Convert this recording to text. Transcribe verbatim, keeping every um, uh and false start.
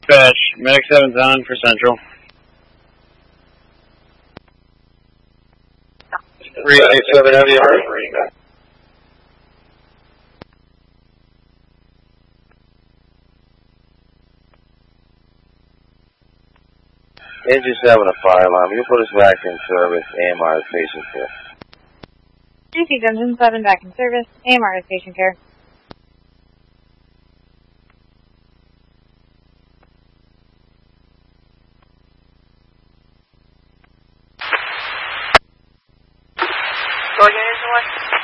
Dispatch, Medic seven's on for Central. three eight seven Heavy Heart. Engine seven, a fire alarm. You put us back in service. A M R is patient care. G C Dungeon seven back in service. A M R is patient care. Organization one.